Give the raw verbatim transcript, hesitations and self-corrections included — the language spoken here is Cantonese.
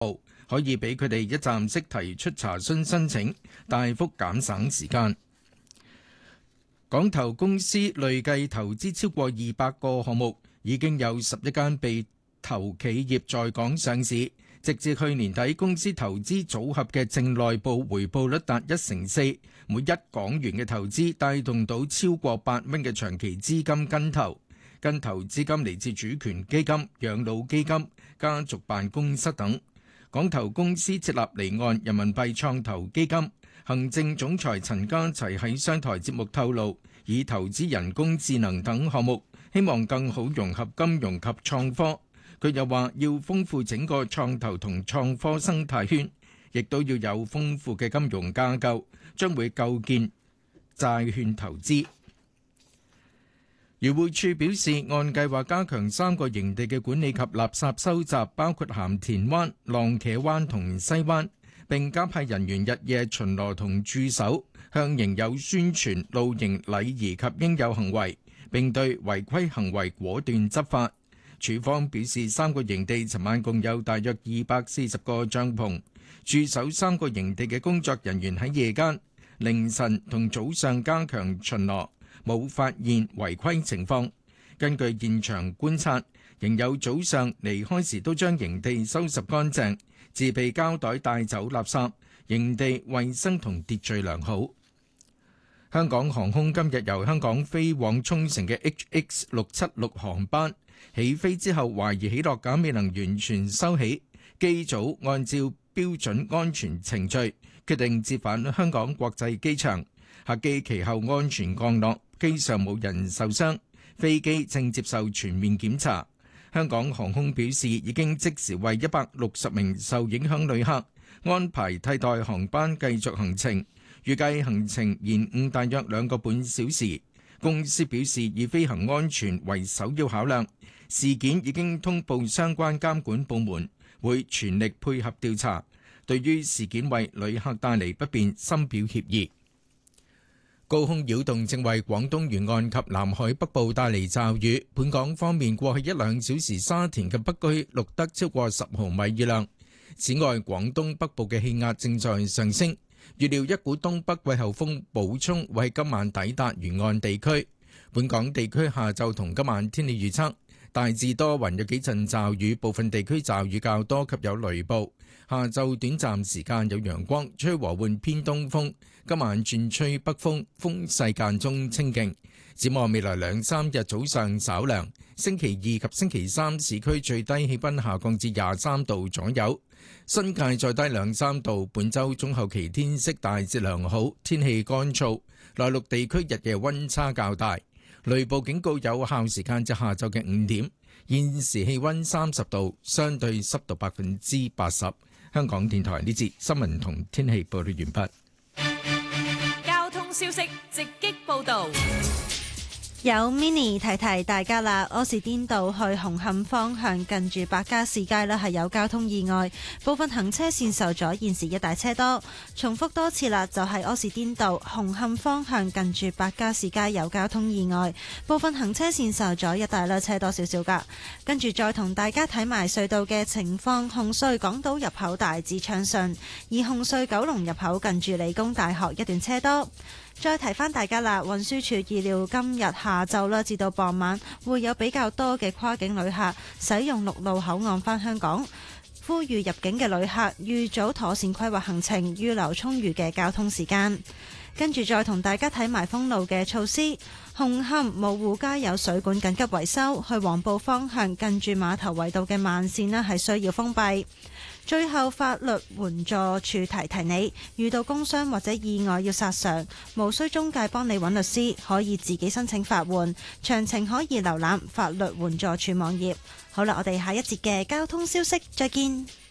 可以俾佢哋一站式提出查詢申請，大幅減省時間。港投公司累計投資超過二百個項目，已經有十一間被投企業在港上市。直至去年底，公司投資組合嘅淨內部回報率達一成四，每一港元嘅投資帶動到超過八蚊嘅長期資金跟投。跟投資金嚟自主權基金、養老基金、家族辦公室等。港投公司設立離岸人民幣創投基金，行政總裁陳家齊喺商台節目透露，以投資人工智能等項目，希望更好融合金融及創科。佢又話要豐富整個創投同創科生態圈，亦都要有豐富嘅金融架構，將會構建債券投資。漁護署表示，按計劃加強三個營地嘅管理及垃圾收集，包括鹹田灣、浪茄灣同西灣，並加派人員日夜巡邏同駐守，向營友宣傳露營禮儀及應有行為，並對違規行為果斷執法。署方表示，三個營地尋晚共有大約二百四十個帳篷，駐守三個營地嘅工作人員喺夜間、凌晨同早上加強巡邏，冇發現違規情況。根據現場觀察，營友早上離開時都將營地收拾乾淨，自備膠袋帶走垃圾，營地衛生同秩序良好。香港航空今日由香港飛往沖繩嘅 H X 六七六航班起飛之後，懷疑起落架未能完全收起，機組按照標準安全程序決定折返香港國際機場。客機其後安全降落，機上冇人受傷，飛機正接受全面檢查。香港航空表示，已經即時為一百六十名受影響旅客安排替代航班繼續行程，預計行程延誤大約兩個半小時。公司表示，以飛行安全為首要考量，事件已經通報相關監管部門，會全力配合調查。對於事件為旅客帶嚟不便，深表歉意。高空擾動正為廣東沿岸及南海北部帶嚟驟雨。本港方面，過去一兩小時沙田嘅北區錄得超過十毫米雨量。此外，廣東北部嘅氣壓正在上升，預料一股東北季候風補充會喺今晚抵達沿岸地區。本港地區下晝同今晚天氣預測，大致多雲，有幾陣驟雨，部分地區驟雨較多及有雷暴。下晝短暫時間有陽光，吹和緩偏東風。今晚轉吹北風，風勢間中清勁。展望未來兩三日早上稍涼，星期二及星期三市區最低氣溫下降至廿三度左右，新界再低兩三度。本週中後期天色大致良好，天氣乾燥，內陸地區日夜溫差較大。雷暴警告有效時間至下晝嘅五點。現時氣溫三十度，相對濕度百分之八十。香港電台呢節新聞同天氣報道完畢。 交通消息直擊報道。 有 mini 提提大家啦，柯士甸道去紅磡方向近住百家士街啦，係有交通意外，部分行車線受阻，現時一大車多。重複多次啦，就係柯士甸道紅磡方向近住百家士街有交通意外，部分行車線受阻，一大啦車多少少噶。跟住再同大家睇埋隧道嘅情況，紅隧港島入口大致暢順，而紅隧九龍入口近住理工大學一段車多。再提翻大家啦，運輸署預料今日下晝啦至到傍晚會有比較多嘅跨境旅客使用陸路口岸返香港，呼籲入境嘅旅客預早妥善規劃行程，預留充裕嘅交通時間。跟住再同大家睇埋封路嘅措施，紅磡蕪湖街有水管緊急維修，去黃埔方向近住碼頭圍道嘅慢線呢係需要封閉。最後，法律援助處提提你，遇到工傷或者意外要索償，無需中介幫你揾律師，可以自己申請法援。詳情可以瀏覽法律援助處網頁。好啦，我哋下一節嘅交通消息再見。